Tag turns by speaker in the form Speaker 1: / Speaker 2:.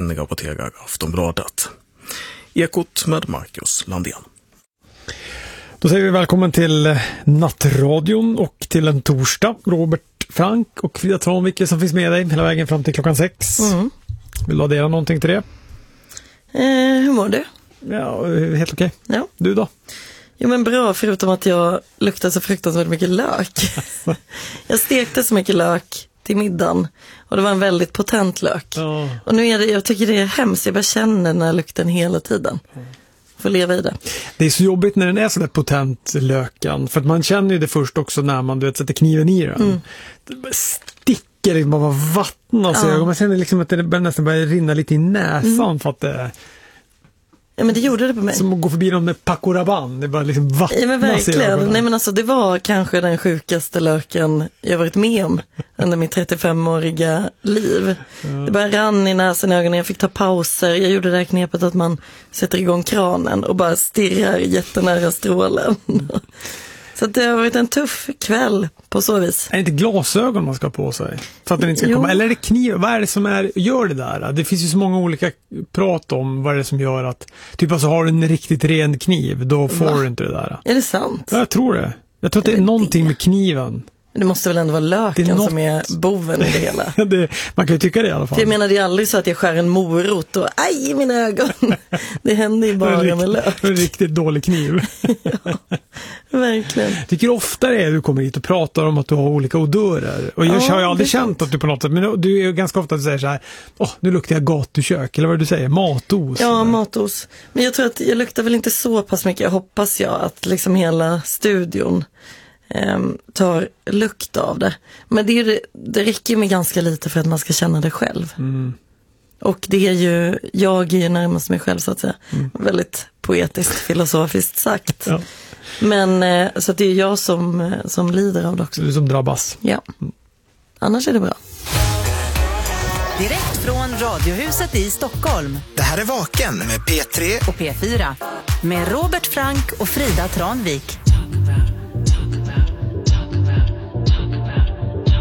Speaker 1: sändning av Bottega Aftonbladet. Ekot med Marcus Landén.
Speaker 2: Då säger vi välkommen till Nattradion och till en torsdag. Robert Frank och Frida Tranvik som finns med dig hela vägen fram till klockan 6. Vill du addera någonting till det?
Speaker 3: Hur mår du?
Speaker 2: Ja, helt okej.
Speaker 3: Ja.
Speaker 2: Du då?
Speaker 3: Jo men bra, förutom att jag luktar så fruktansvärt mycket lök. Jag stekte så mycket lök till middagen och det var en väldigt potent lök.
Speaker 2: Ja.
Speaker 3: Och nu är det, jag tycker det är hemskt, jag bara känner den här lukten hela tiden. Får leva i det.
Speaker 2: Det är så jobbigt när den är så där potent, löken. För att man känner ju det först också när man sätter kniven i den. Det sticker liksom bara vatten av sig. Och man känner liksom att det nästan börjar rinna lite i näsan för att det...
Speaker 3: Ja men det gjorde det på mig.
Speaker 2: Som att gå förbi dem med Paco Rabanne. Det bara liksom vattnas.
Speaker 3: Ja men verkligen. Nej men alltså det var kanske den sjukaste löken jag varit med om under mitt 35-åriga liv. Det bara rann i näsan och ögonen. Jag fick ta pauser. Jag gjorde det här knepet att man sätter igång kranen och bara stirrar jättenära strålen. Så att det har varit en tuff kväll på så vis.
Speaker 2: Är det inte glasögon man ska ha på sig? För att den inte ska komma? Eller är det kniv? Vad är det som gör det där? Det finns ju så många olika prat om vad det är som gör att... Typ alltså har du en riktigt ren kniv, då får du inte det där.
Speaker 3: Är det sant?
Speaker 2: Ja, jag tror det. Jag tror att det är någonting med kniven.
Speaker 3: Det måste väl ändå vara löken som är boven i det hela.
Speaker 2: Man kan ju tycka det i alla fall.
Speaker 3: För jag menar, det är aldrig så att jag skär en morot och aj i mina ögon. Det händer ju bara med lök.
Speaker 2: En riktigt dålig kniv.
Speaker 3: Ja, verkligen.
Speaker 2: Jag tycker ofta det är du kommer hit och pratar om att du har olika odörer. Och jag har ju aldrig känt att du på något sätt, men du är ju ganska ofta att du säger så här, nu luktar jag gatukök, eller vad du säger, matos.
Speaker 3: Ja, matos. Men jag tror att jag luktar väl inte så pass mycket, jag hoppas att liksom hela studion tar lukt av det. Men det räcker med ganska lite för att man ska känna det själv. Och det är ju, jag är ju närmast mig själv så att säga. Väldigt poetiskt, filosofiskt sagt. Ja. Men så att det är jag som lider av det också.
Speaker 2: Du som drabbas.
Speaker 3: Ja. Annars är det bra.
Speaker 4: Direkt från Radiohuset i Stockholm.
Speaker 5: Det här är Vaken med P3
Speaker 4: och P4. Med Robert Frank och Frida Tranvik.